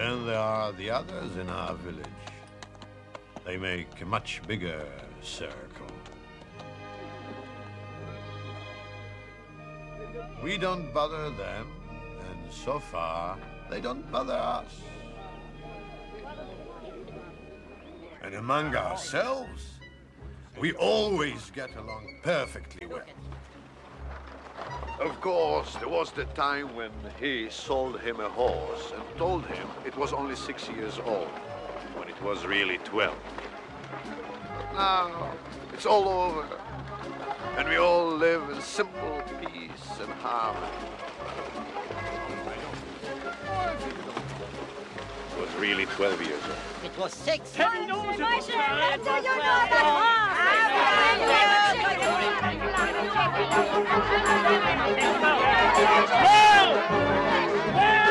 Then there are the others in our village. They make a much bigger circle. We don't bother them, and so far, they don't bother us. And among ourselves, we always get along perfectly well. Of course, there was the time when he sold him a horse and told him it was only 6 years old, when it was really 12. But now, it's all over, and we all live in simple peace and harmony. It was really 12 years old. It was 6. Well!